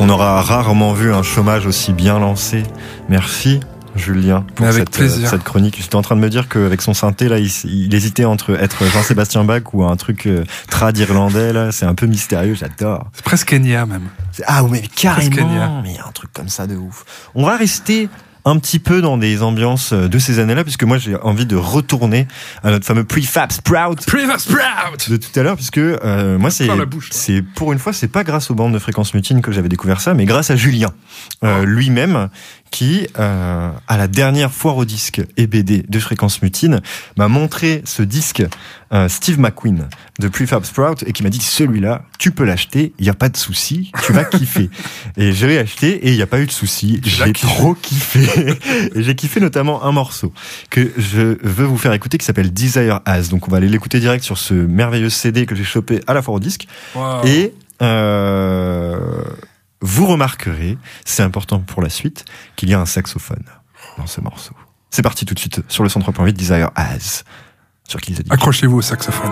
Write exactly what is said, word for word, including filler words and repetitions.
On aura rarement vu un chômage aussi bien lancé. Merci Julien pour avec cette, plaisir. cette chronique. J'étais en train de me dire qu'avec son synthé là, il, il hésitait entre être Jean-Sébastien Bach ou un truc euh, trad irlandais là. C'est un peu mystérieux, j'adore. C'est presque Kenya même. C'est, ah oui, mais carrément. Kenya. Mais il y a un truc comme ça de ouf. On va rester un petit peu dans des ambiances de ces années-là, puisque moi j'ai envie de retourner à notre fameux Prefab Sprout Prefab Sprout de tout à l'heure, puisque euh, moi c'est, la bouche, c'est pour une fois, c'est pas grâce aux bandes de Fréquence Mutine que j'avais découvert ça, mais grâce à Julien euh, lui-même, qui euh, à la dernière foire au disque et B D de Fréquence Mutine m'a montré ce disque euh, Steve McQueen de Prefab Sprout et qui m'a dit celui-là tu peux l'acheter, il y a pas de souci, tu vas kiffer. Et je l'ai acheté et il y a pas eu de souci, j'ai trop kiffé. Et j'ai kiffé notamment un morceau que je veux vous faire écouter qui s'appelle Desire As. Donc on va aller l'écouter direct sur ce merveilleux C D que j'ai chopé à la foire au disque. Wow. Et euh, vous remarquerez, c'est important pour la suite, qu'il y a un saxophone dans ce morceau. C'est parti tout de suite sur le cent trois point huit Desire As. Sur qui il a dit. Accrochez-vous au saxophone.